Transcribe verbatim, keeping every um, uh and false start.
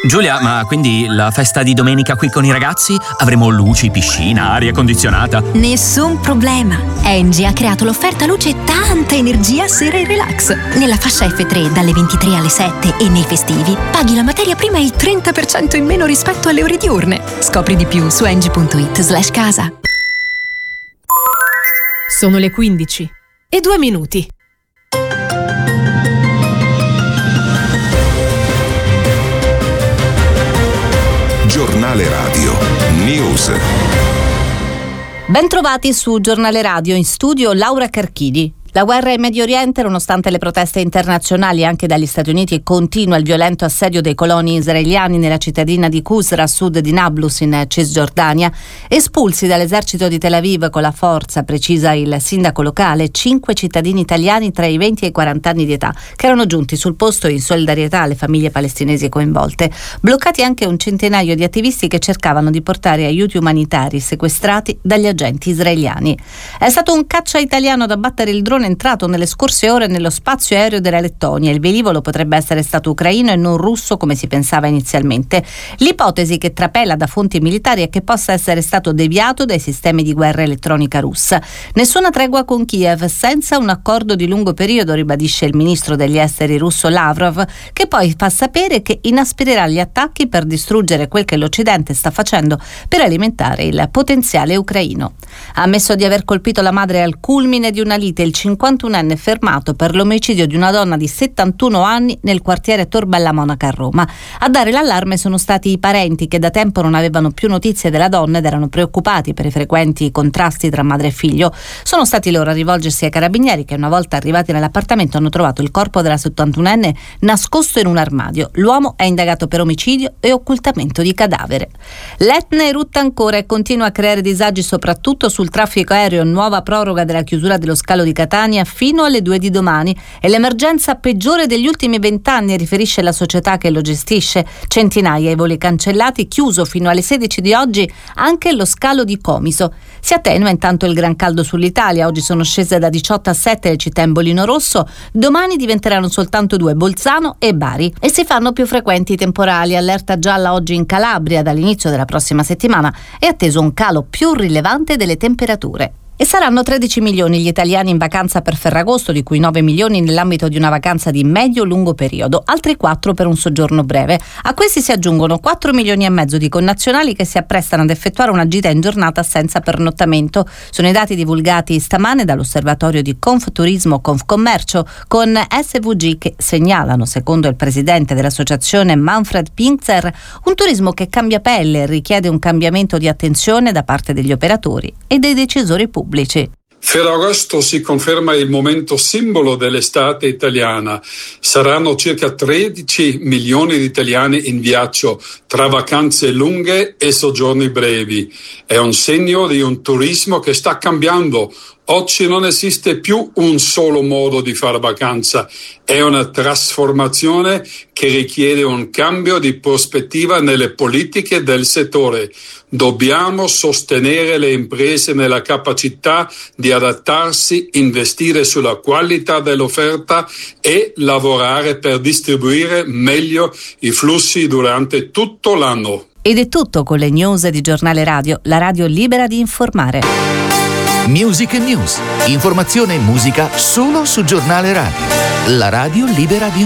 Giulia, ma quindi la festa di domenica qui con i ragazzi? Avremo luci, piscina, aria condizionata? Nessun problema. Engie ha creato l'offerta luce e tanta energia sera e relax. Nella fascia effe tre dalle ventitré alle sette e nei festivi paghi la materia prima il trenta per cento in meno rispetto alle ore diurne. Scopri di più su engie punto it slash casa. Sono le quindici e due minuti. Giornale Radio News. Bentrovati su Giornale Radio, in studio Laura Carchidi. La guerra in Medio Oriente, nonostante le proteste internazionali anche dagli Stati Uniti, continua il violento assedio dei coloni israeliani nella cittadina di Qusra a sud di Nablus in Cisgiordania. Espulsi dall'esercito di Tel Aviv con la forza, precisa il sindaco locale, cinque cittadini italiani tra i venti e i quaranta anni di età che erano giunti sul posto in solidarietà alle famiglie palestinesi coinvolte. Bloccati anche un centinaio di attivisti che cercavano di portare aiuti umanitari sequestrati dagli agenti israeliani. È stato un caccia italiano ad abbattere il drone entrato nelle scorse ore nello spazio aereo della Lettonia. Il velivolo potrebbe essere stato ucraino e non russo come si pensava inizialmente. L'ipotesi che trapela da fonti militari è che possa essere stato deviato dai sistemi di guerra elettronica russa. Nessuna tregua con Kiev senza un accordo di lungo periodo, ribadisce il ministro degli esteri russo Lavrov, che poi fa sapere che inaspirerà gli attacchi per distruggere quel che l'Occidente sta facendo per alimentare il potenziale ucraino. Ha ammesso di aver colpito la madre al culmine di una lite il cinquantunenne fermato per l'omicidio di una donna di settantuno anni nel quartiere Tor Bella Monaca a Roma. A dare l'allarme sono stati i parenti che da tempo non avevano più notizie della donna ed erano preoccupati per i frequenti contrasti tra madre e figlio. Sono stati loro a rivolgersi ai carabinieri che una volta arrivati nell'appartamento hanno trovato il corpo della settantunenne nascosto in un armadio. L'uomo è indagato per omicidio e occultamento di cadavere. L'Etna erutta ancora e continua a creare disagi soprattutto sul traffico aereo. Nuova proroga della chiusura dello scalo di Catania fino alle due di domani. È l'emergenza peggiore degli ultimi vent'anni, riferisce la società che lo gestisce. Centinaia i voli cancellati, chiuso fino alle sedici di oggi anche lo scalo di Comiso. Si attenua intanto il gran caldo sull'Italia. Oggi sono scese da diciotto a sette le città in bollino rosso, domani diventeranno soltanto due, Bolzano e Bari, e si fanno più frequenti i temporali. Allerta gialla oggi in Calabria. Dall'inizio della prossima settimana è atteso un calo più rilevante delle temperature. E saranno tredici milioni gli italiani in vacanza per Ferragosto, di cui nove milioni nell'ambito di una vacanza di medio-lungo periodo, altri quattro per un soggiorno breve. A questi si aggiungono quattro milioni e mezzo di connazionali che si apprestano ad effettuare una gita in giornata senza pernottamento. Sono i dati divulgati stamane dall'osservatorio di Confturismo Confcommercio con S V G, che segnalano, secondo il presidente dell'associazione Manfred Pinkzer, un turismo che cambia pelle e richiede un cambiamento di attenzione da parte degli operatori e dei decisori pubblici. Ferragosto si conferma il momento simbolo dell'estate italiana. Saranno circa tredici milioni di italiani in viaggio tra vacanze lunghe e soggiorni brevi. È un segno di un turismo che sta cambiando. Oggi non esiste più un solo modo di fare vacanza, è una trasformazione che richiede un cambio di prospettiva nelle politiche del settore. Dobbiamo sostenere le imprese nella capacità di adattarsi, investire sulla qualità dell'offerta e lavorare per distribuire meglio i flussi durante tutto l'anno. Ed è tutto con le news di Giornale Radio, la radio libera di informare. Music and News, informazione e musica solo su Giornale Radio, la radio libera di